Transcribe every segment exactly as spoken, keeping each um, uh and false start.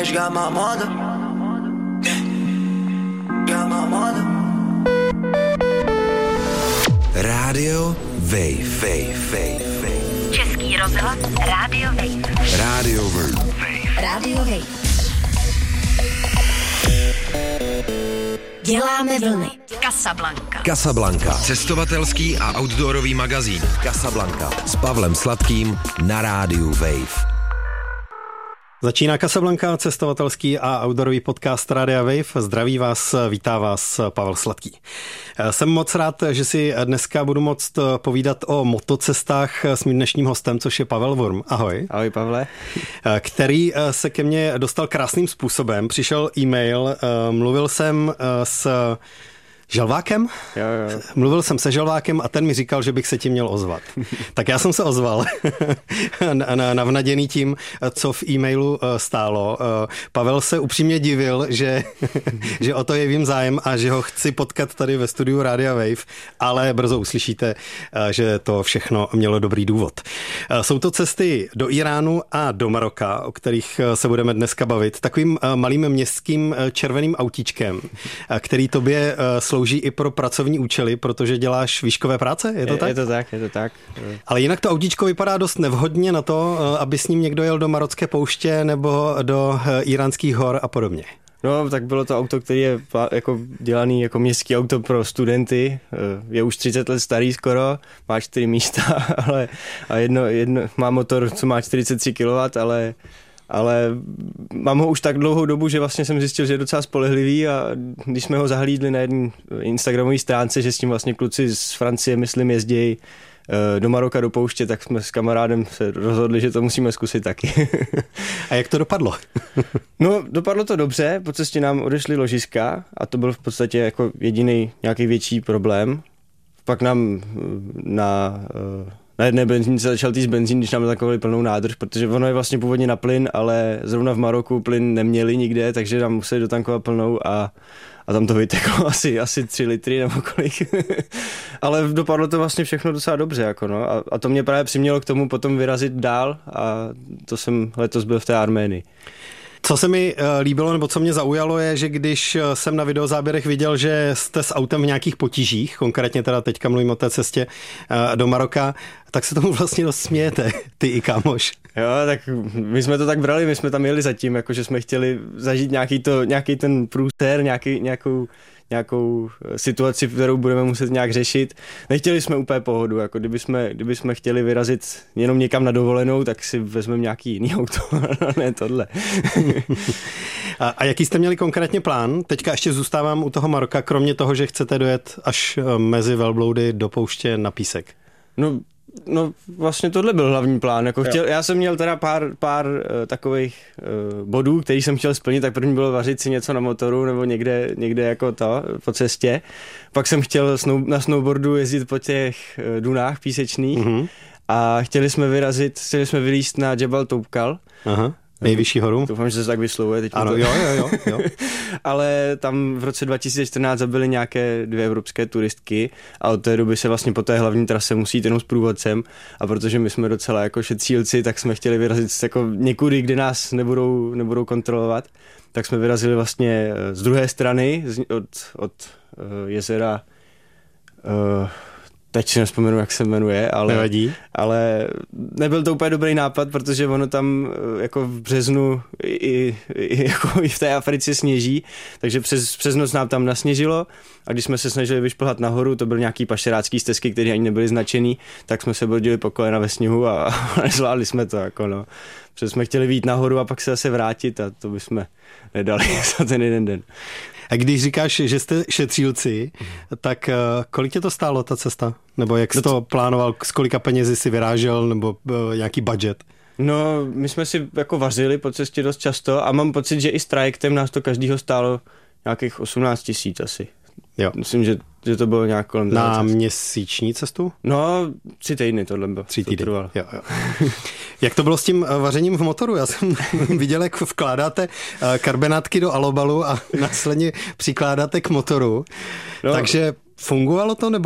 Got my mother. Got my mother. Rádio Wave. Wave. Wave. Wave. Český rozhlas Rádio Wave. Rádio Wave. Rádio Wave. Děláme vlny. Casablanca. Casablanca. Cestovatelský a outdoorový magazín. Casablanca. S Pavlem Sladkým na Rádiu Wave. Začíná Casablanca, cestovatelský a outdoorový podcast Rádia Wave. Zdraví vás, vítá vás Pavel Sladký. Jsem moc rád, že si dneska budu moct povídat o motocestách s mým dnešním hostem, což je Pavel Wurm. Ahoj. Ahoj, Pavle. Který se ke mně dostal krásným způsobem. Přišel e-mail, mluvil jsem s Želvákem? Jo, jo. Mluvil jsem se Želvákem a ten mi říkal, že bych se ti měl ozvat. Tak já jsem se ozval, navnaděný tím, co v e-mailu stálo. Pavel se upřímně divil, že, že o to je vím zájem a že ho chci potkat tady ve studiu Rádia Wave, ale brzo uslyšíte, že to všechno mělo dobrý důvod. Jsou to cesty do Iránu a do Maroka, o kterých se budeme dneska bavit, takovým malým městským červeným autíčkem, který tobě slouží Slouží i pro pracovní účely, protože děláš výškové práce, je to je, tak? Je to tak, je to tak. Ale jinak to autíčko vypadá dost nevhodně na to, aby s ním někdo jel do marocké pouště nebo do iránských hor a podobně. No, tak bylo to auto, který je jako dělaný jako městský auto pro studenty. Je už třicet let starý skoro, má čtyři místa, ale a jedno, jedno, má motor, co má čtyřicet tři kilowattů, ale ale mám ho už tak dlouhou dobu, že vlastně jsem zjistil, že je docela spolehlivý a když jsme ho zahlídli na jedné instagramové stránce, že s tím vlastně kluci z Francie, myslím, jezdí do Maroka do pouště, tak jsme s kamarádem se rozhodli, že to musíme zkusit taky. A jak to dopadlo? No, dopadlo to dobře, po cestě nám odešly ložiska a to byl v podstatě jako jediný nějaký větší problém. Pak nám na... Na jedné benzínce začal týct benzín, když nám takovali plnou nádrž, protože ono je vlastně původně na plyn, ale zrovna v Maroku plyn neměli nikde, takže nám museli dotankovat plnou a, a tam to vyteklo asi, asi tři litry nebo kolik. Ale dopadlo to vlastně všechno docela dobře. Jako no. a, a to mě právě přimělo k tomu potom vyrazit dál a to jsem letos byl v té Arménii. Co se mi líbilo, nebo co mě zaujalo, je, že když jsem na videozáběrech viděl, že jste s autem v nějakých potížích, konkrétně teda teďka mluvím o té cestě do Maroka, tak se tomu vlastně dost smějete, ty i kámoš. Jo, tak my jsme to tak brali, my jsme tam jeli zatím, jakože jsme chtěli zažít nějaký, to, nějaký ten průser, nějaký, nějakou, nějakou situaci, kterou budeme muset nějak řešit. Nechtěli jsme úplně pohodu, jako kdyby jsme, kdyby jsme chtěli vyrazit jenom někam na dovolenou, tak si vezmeme nějaký jiný auto, ne tohle. a, a jaký jste měli konkrétně plán? Teďka ještě zůstávám u toho Maroka, kromě toho, že chcete dojet až mezi velbloudy do pouště na písek. No, No vlastně tohle byl hlavní plán. Jako chtěl, já jsem měl teda pár, pár uh, takových uh, bodů, který jsem chtěl splnit, tak první bylo vařit si něco na motoru nebo někde, někde jako to, po cestě. Pak jsem chtěl snow, na snowboardu jezdit po těch uh, dunách písečných mm-hmm. a chtěli jsme vyrazit, chtěli jsme vylízt na Jebel Toubkal. Aha. Nejvyšší horu. Doufám, že se tak vyslovuje. Teď ano, to... jo, jo, jo, jo. Ale tam v roce dva tisíce čtrnáct zabili nějaké dvě evropské turistky a od té doby se vlastně po té hlavní trase musí jít jenom s průvodcem a protože my jsme docela jako šetřílci, tak jsme chtěli vyrazit jako někudy, kde nás nebudou, nebudou kontrolovat, tak jsme vyrazili vlastně z druhé strany od, od uh, jezera uh, teď si nevzpomenu, jak se jmenuje, ale, Nevadí. ale nebyl to úplně dobrý nápad, protože ono tam jako v březnu i, i, jako i v té Africe sněží, takže přes, přes noc nám tam nasněžilo a když jsme se snažili vyšplhat nahoru, to byly nějaký pašerácký stezky, které ani nebyly značený, tak jsme se brodili po kolena ve sněhu a, a nezvládli jsme to. Jako no. Protože jsme chtěli vyjít nahoru a pak se zase vrátit a to bychom nedali za ten jeden den. A když říkáš, že jste šetřílci, tak kolik tě to stálo ta cesta? Nebo jak jsi to plánoval, z kolika penězi si vyrážel, nebo nějaký budget? No, my jsme si jako vařili po cestě dost často a mám pocit, že i s trajektem nás to každýho stálo nějakých osmnáct tisíc asi. Jo. Myslím, že, že to bylo nějak kolem na cesty. Měsíční cestu? No, tři týdny tohle bylo. Tři týdny, to jo, jo. Jak to bylo s tím vařením v motoru? Já jsem viděl, jak vkládáte karbonátky do alobalu a následně přikládáte k motoru. No, takže fungovalo to nebo ne?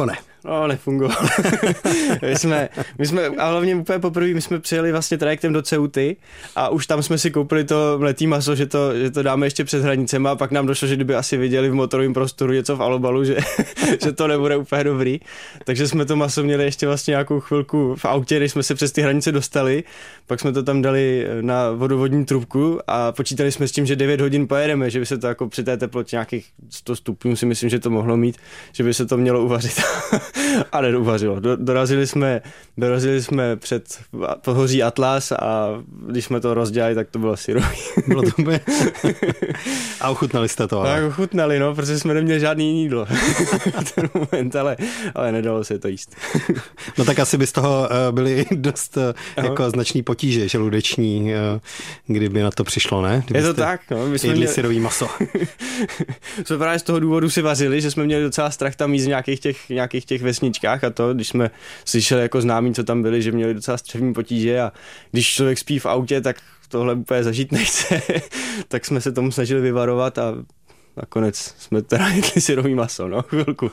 No, nefungovalo. my, jsme, my jsme, a hlavně úplně poprvé, my jsme přijeli vlastně trajektem do Ceuty a už tam jsme si koupili to mletý maso, že to, že to dáme ještě před hranicema a pak nám došlo, že kdyby asi viděli v motorovém prostoru něco v alobalu, že, že to nebude úplně dobrý. Takže jsme to maso měli ještě vlastně nějakou chvilku v autě, když jsme se přes ty hranice dostali, pak jsme to tam dali na vodovodní trubku a počítali jsme s tím, že devět hodin pojedeme, že by se to jako při té teplotě nějakých sto stupňů si myslím, že to mohlo mít, že by se to mělo uvařit. A neuvařilo. Do, dorazili jsme, dorazili jsme před pohoří Atlas a když jsme to rozdělali, tak to bylo syrový. Bylo to by... A ochutnali jste to, ale? Tak ochutnali, no, protože jsme neměli žádný jídlo v ten moment, ale, ale nedalo se to jíst. No tak asi by z toho byly dost Aha. jako značný potíže žaludeční, kdyby na to přišlo, ne? Kdybyste Je to tak, no. My jsme jedli měli... syrový maso. jsme právě z toho důvodu si vařili, že jsme měli docela strach tam jíst v nějakých těch, nějakých těch vesničkách a to, když jsme slyšeli jako známí, co tam byli, že měli docela střevní potíže a když člověk spí v autě, tak tohle úplně zažít nechce, tak jsme se tomu snažili vyvarovat a nakonec jsme teda jedli syrový maso, no, chvilku.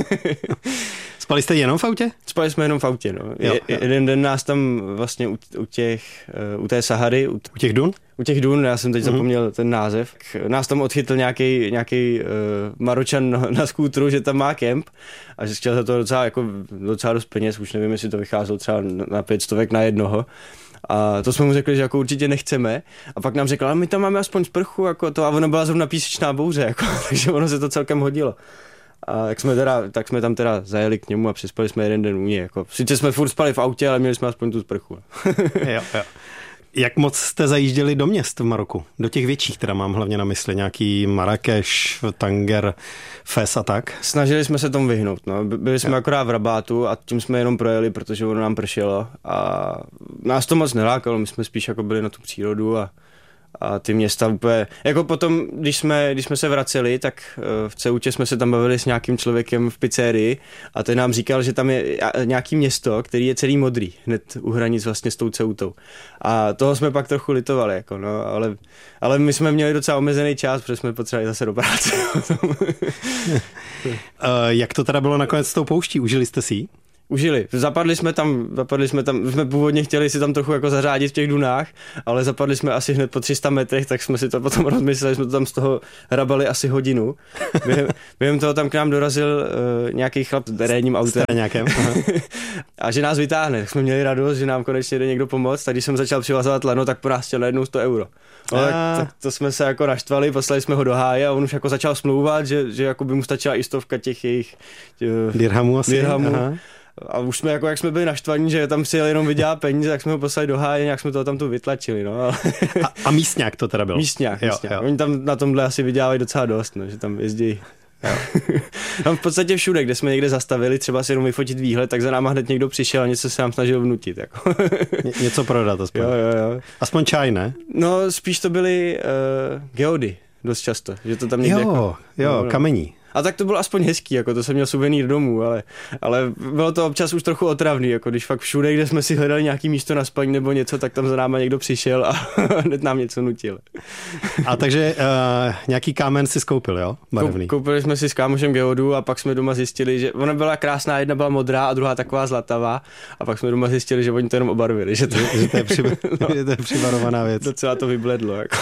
Spali jste jenom v autě? Spali jsme jenom v autě, no. Jo, je, jo. Jeden den nás tam vlastně u, u těch, u té Sahary, u, U těch dun? U těch dun, já jsem teď Mhm. zapomněl ten název, nás tam odchytl nějaký nějaký uh, Maročan na, na skútru, že tam má kemp a že chtěl za to docela, jako, docela dost peněz, už nevím, jestli to vycházelo třeba na pět stovek na jednoho. A to jsme mu řekli, že jako určitě nechceme. A pak nám řekl, ale my tam máme aspoň sprchu, jako to, a ona byla zrovna písečná bouře, jako, takže ono se to celkem hodilo. A tak jsme, teda, tak jsme tam teda zajeli k němu a přespali jsme jeden den u něj. Jako. Sice jsme furt spali v autě, ale měli jsme aspoň tu sprchu. jo, jo. Jak moc jste zajížděli do měst v Maroku? Do těch větších, teda mám hlavně na mysli, nějaký Marrakeš, Tanger, Fes a tak? Snažili jsme se tomu vyhnout, no. Byli jsme jo. akorát v Rabátu a tím jsme jenom projeli, protože ono nám pršelo a nás to moc nelákalo, my jsme spíš jako byli na tu přírodu a a ty města úplně, jako potom, když jsme, když jsme se vraceli, tak v Ceutě jsme se tam bavili s nějakým člověkem v pizzerii a ten nám říkal, že tam je nějaký město, který je celý modrý, hned u hranic vlastně s tou Ceutou. A toho jsme pak trochu litovali, jako no, ale, ale my jsme měli docela omezený čas, protože jsme potřebovali zase do práce. Jak to teda bylo nakonec s tou pouští? Užili jste si ji? Užili. Zapadli jsme tam, zapadli jsme tam, jsme původně chtěli si tam trochu jako zařádit v těch dunách, ale zapadli jsme asi hned po tři sta metrech, tak jsme si to potom rozmysleli, jsme to tam z toho hrabali asi hodinu. Během, během toho tam k nám dorazil uh, nějaký chlap s terénním autem. Nějakém. A že nás vytáhne, tak jsme měli radost, že nám konečně jde někdo pomoct, tak když jsem začal přivazovat lano, tak po nás chtěl najednou sto euro. No, tak, tak to jsme se jako naštvali, poslali jsme ho do háje a on už jako začal smlouvat, že, že jako by mu stačila i stovka těch jejich uh, dirhamů asi. Dirhamů. A už jsme, jako jak jsme byli naštvaní, že tam si jenom vydělá peníze, tak jsme ho poslali do háje, nějak jsme toho tam tu vytlačili. No. a, a místňák to teda byl? Místňák, jo, místňák. Jo. Oni tam na tomhle asi vydělávají docela dost, no, že tam jezdí. Tam v podstatě všude, kde jsme někde zastavili, třeba si jenom vyfotit výhled, tak za náma hned někdo přišel a něco se nám snažil vnutit. Jako. Ně, něco prodat aspoň. Jo, jo, jo. Aspoň čaj, ne? No spíš to byly uh, geody dost často, že to tam někde jo, jako, jo, no, no. kamení. A tak to bylo aspoň hezký, jako to jsem měl suvenýr domů, ale, ale bylo to občas už trochu otravný, jako když fakt všude, kde jsme si hledali nějaký místo na spaní nebo něco, tak tam za náma někdo přišel a hned nám něco nutil. A takže uh, nějaký kámen si skoupil, jo? Barevný. Koupili jsme si s kámošem geodu a pak jsme doma zjistili, že ona byla krásná, jedna byla modrá a druhá taková zlatavá a pak jsme doma zjistili, že oni to jenom obarvili, že to, že to je, při, no, že to je přibarovaná věc. Docela to vybledlo, jako.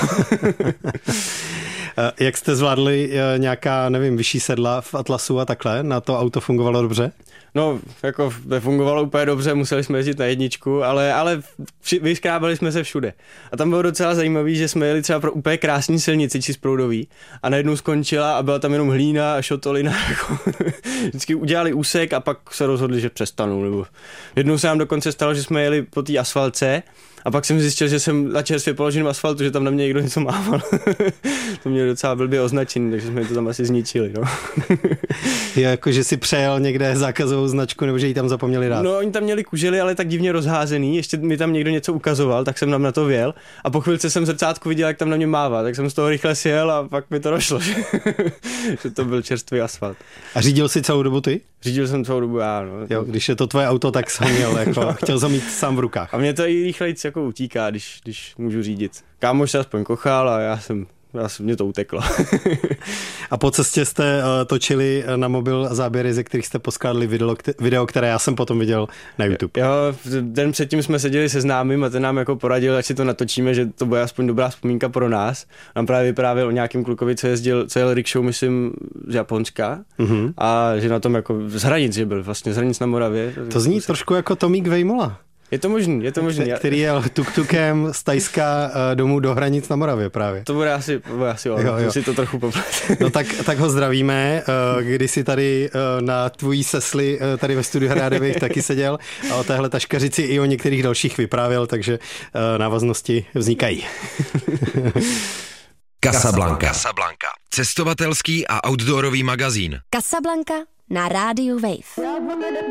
Jak jste zvládli nějaká, nevím, vyšší sedla v Atlasu a takhle? Na to auto fungovalo dobře? No, jako nefungovalo úplně dobře, museli jsme jezdit na jedničku, ale, ale vyškrábali jsme se všude. A tam bylo docela zajímavý, že jsme jeli třeba pro úplně krásný silnici, či proudový, a najednou skončila a byla tam jenom hlína a šotolina. Jako, vždycky udělali úsek a pak se rozhodli, že přestanou. Nebo jednou se nám dokonce stalo, že jsme jeli po té asfaltce, a pak jsem zjistil, že jsem na čerstvě položeném asfaltu, že tam na mě někdo něco mával. To mě docela blbě označený, takže jsme to tam asi zničili. No. Jako, že si přejel někde zákazovou značku, nebo že ji tam zapomněli dát? No, oni tam měli kužely, ale tak divně rozházený, ještě mi tam někdo něco ukazoval, tak jsem tam na to vjel a po chvilce jsem v zrcátku viděl, jak tam na mě mává, tak jsem z toho rychle sjel a pak mi to došlo, že, že to byl čerstvý asfalt. A řídil jsi celou dobu ty? Řídil jsem celou dobu já, no. Jo, když je to tvoje auto, tak jsi ho měl, jako, chtěl jsem mít sám v rukách. A mě to i rychlejc jako utíká, když, když můžu řídit. Kámoš se aspoň kochal a já jsem já, mě to uteklo. A po cestě jste uh, točili na mobil záběry, ze kterých jste poskládali video, video, které já jsem potom viděl na YouTube. Jo, den předtím jsme seděli se známým a ten nám jako poradil, ať si to natočíme, že to bude aspoň dobrá vzpomínka pro nás. Nám právě vyprávěl o nějakém klukovi, co jezdil, co jel rickshow, myslím, z Japonska, mm-hmm. a že na tom jako z hranic, že byl vlastně z hranic na Moravě. To zní se... trošku jako Tomík Vejmola. Je to možný, je to možný. Který jel tuk-tukem z Tajska domů do hranic na Moravě právě. To bude asi, bude asi on, jo, jo. si to trochu poplet. No tak, tak ho zdravíme, když si tady na tvojí sesli tady ve studiu Hrádevých taky seděl a o téhle taškařici i o některých dalších vyprávěl, takže návaznosti vznikají. Casablanca. Casablanca. Cestovatelský a outdoorový magazín. Casablanca na rádiu Wave.